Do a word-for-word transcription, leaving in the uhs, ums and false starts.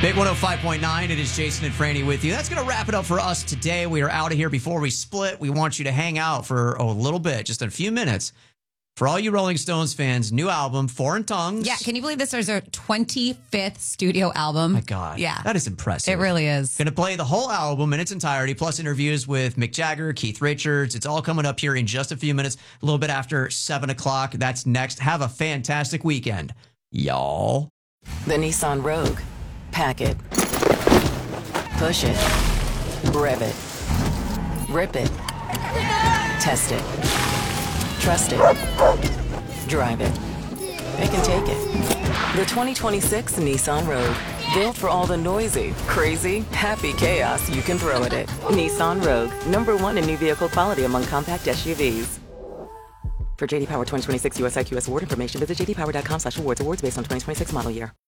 Big one oh five point nine, it is Jason and Franny with you. That's going to wrap it up for us today. We are out of here. Before we split, we want you to hang out for a little bit, just a few minutes. For all you Rolling Stones fans, new album, Foreign Tongues. Yeah, can you believe this is their twenty-fifth studio album? My God. Yeah. That is impressive. It really is. Going to play the whole album in its entirety, plus interviews with Mick Jagger, Keith Richards. It's all coming up here in just a few minutes, a little bit after seven o'clock. That's next. Have a fantastic weekend, y'all. The Nissan Rogue. Pack it. Push it. Rev it. Rip it. Test it. Trust it. Drive it. It can take it. The twenty twenty-six Nissan Rogue. Built for all the noisy, crazy, happy chaos you can throw at it. Nissan Rogue. Number one in new vehicle quality among compact S U Vs. For J D Power twenty twenty-six U S I Q S award information, visit j d power dot com slash awards. Awards based on twenty twenty-six model year.